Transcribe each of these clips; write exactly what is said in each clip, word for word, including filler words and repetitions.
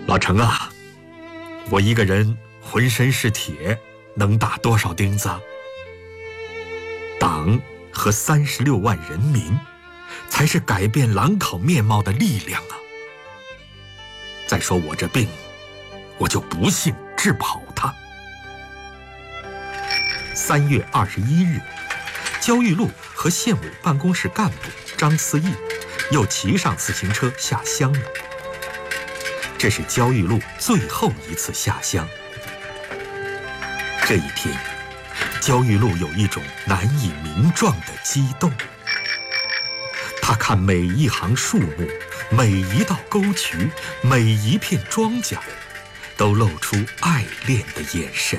老程啊，我一个人浑身是铁，能打多少钉子啊？党和三十六万人民，才是改变兰考面貌的力量啊！再说我这病，我就不信治不好它。三月二十一日，焦裕禄和县委办公室干部张思义又骑上自行车下乡了。这是焦裕禄最后一次下乡。这一天，焦裕禄有一种难以名状的激动。他看每一行树木，每一道沟渠，每一片庄稼，都露出爱恋的眼神。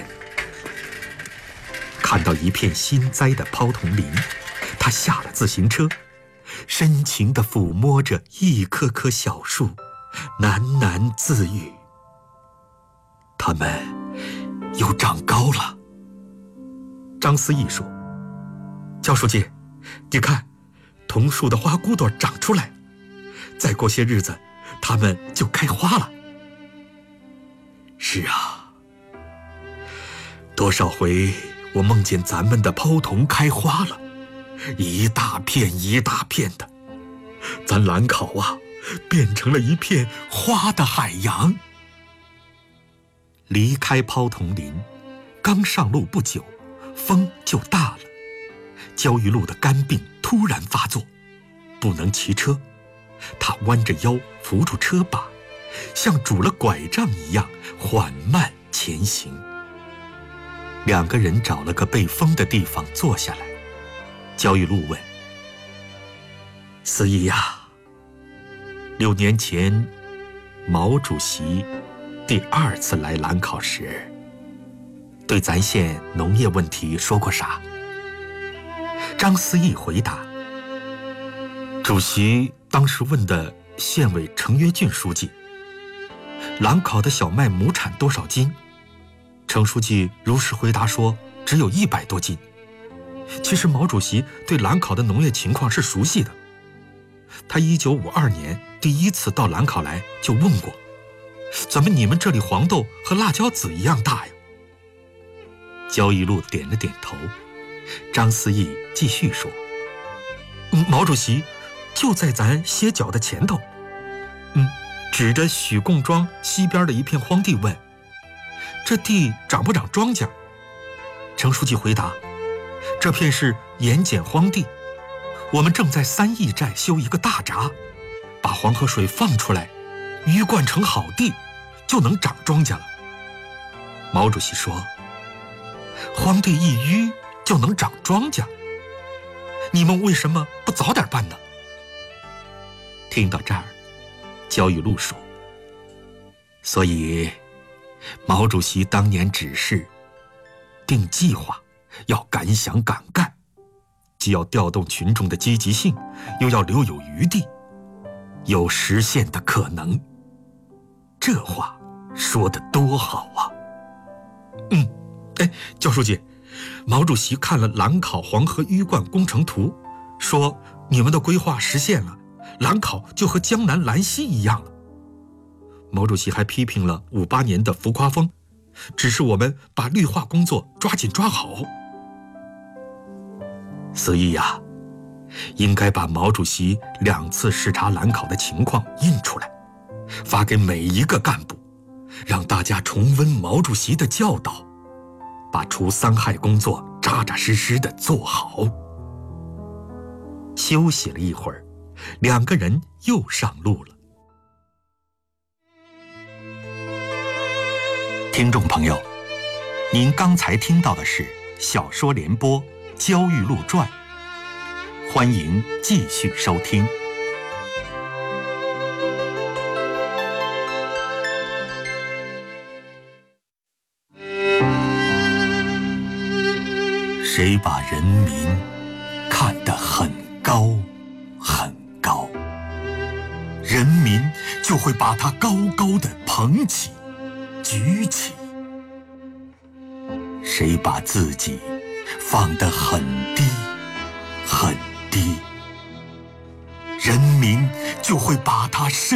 看到一片新栽的泡桐林，他下了自行车，深情地抚摸着一棵棵小树，喃喃自语：它们又长高了。张思义说：焦书记，你看，桐树的花骨朵长出来，再过些日子，它们就开花了。是啊，多少回我梦见咱们的泡桐开花了，一大片一大片的，咱兰考啊，变成了一片花的海洋。离开泡桐林，刚上路不久，风就大了。焦裕禄的肝病突然发作，不能骑车，他弯着腰扶住车把，像拄了拐杖一样缓慢前行。两个人找了个背风的地方坐下来。焦裕禄问：思义呀，六年前毛主席第二次来兰考时，对咱县农业问题说过啥？张思义回答：主席当时问的县委程约俊书记，兰考的小麦亩产多少斤？程书记如实回答说，只有一百多斤。其实毛主席对兰考的农业情况是熟悉的，他一九五二年第一次到兰考来就问过，怎么你们这里黄豆和辣椒籽一样大呀？焦裕禄点了点头。张思义继续说：毛主席就在咱歇脚的前头，嗯，指着许贡庄西边的一片荒地问：这地长不长庄稼？程书记回答：这片是盐碱荒地，我们正在三义寨修一个大闸，把黄河水放出来，淤灌成好地，就能长庄稼了。毛主席说：荒地一淤就能长庄稼，你们为什么不早点办呢？听到这儿，焦裕禄说：所以毛主席当年指示定计划，要敢想敢干，既要调动群众的积极性，又要留有余地，有实现的可能。这话说得多好啊！嗯，哎，焦书记，毛主席看了兰考黄河淤灌工程图，说你们的规划实现了，兰考就和江南兰溪一样了。毛主席还批评了五八年的浮夸风，只是我们把绿化工作抓紧抓好。思义呀，应该把毛主席两次视察兰考的情况印出来，发给每一个干部，让大家重温毛主席的教导，把除三害工作扎扎实实地做好。休息了一会儿，两个人又上路了。听众朋友，您刚才听到的是小说联播《焦裕禄传》，欢迎继续收听。谁把人民看得很高很高，人民就会把它高高的捧起举起。谁把自己放得很低很低，人民就会把它升